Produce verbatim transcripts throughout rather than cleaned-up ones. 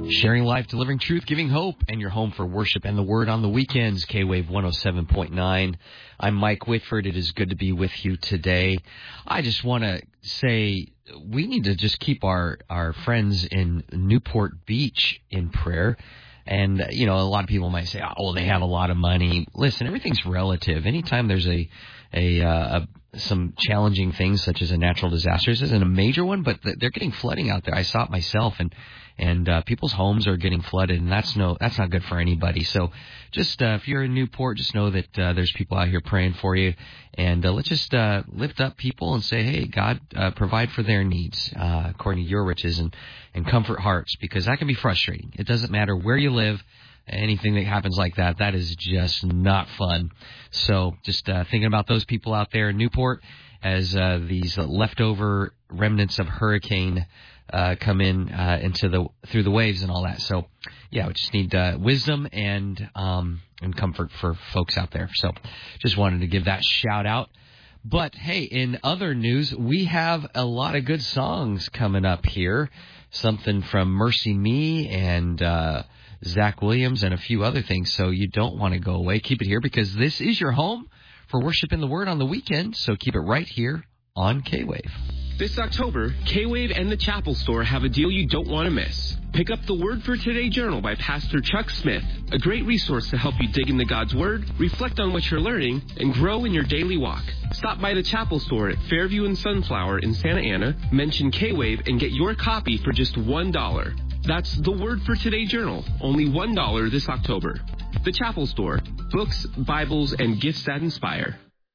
Sharing life, delivering truth, giving hope, and your home for worship and the word on the weekends, K-Wave one oh seven point nine. I'm Mike Whitford. It is good to be with you today. I just want to say we need to just keep our, our friends in Newport Beach in prayer. And, you know, a lot of people might say, oh, well, they have a lot of money. Listen, everything's relative. Anytime there's a, a, uh, a some challenging things such as a natural disaster, this isn't a major one, but they're getting flooding out there. I saw it myself, and and uh, people's homes are getting flooded, and that's no that's not good for anybody. So just uh, if you're in Newport, just know that uh, there's people out here praying for you, and uh, let's just uh, lift up people and say, hey, God, uh, provide for their needs uh, according to your riches, and, and comfort hearts, because that can be frustrating. It doesn't matter where you live. Anything that happens like that, that is just not fun. So just uh, thinking about those people out there in Newport as uh, these leftover remnants of hurricane uh, come in uh, into the through the waves and all that. So, yeah, we just need uh, wisdom and um, and comfort for folks out there. So just wanted to give that shout out. But, hey, in other news, we have a lot of good songs coming up here. Something from Mercy Me and Uh, Zach Williams and a few other things, so you don't want to go away. Keep it here, because this is your home for worship in the Word on the weekend, so keep it right here on K-Wave. This October, K-Wave and the Chapel Store have a deal you don't want to miss. Pick up the Word for Today Journal by Pastor Chuck Smith, a great resource to help you dig into God's Word, reflect on what you're learning, and grow in your daily walk. Stop by the Chapel Store at Fairview and Sunflower in Santa Ana, mention K-Wave, and get your copy for just one dollar. That's the Word for Today Journal, only one dollar this October. The Chapel Store, books, Bibles, and gifts that inspire.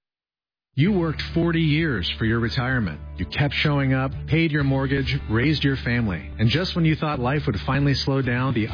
You worked forty years for your retirement. You kept showing up, paid your mortgage, raised your family. And just when you thought life would finally slow down, the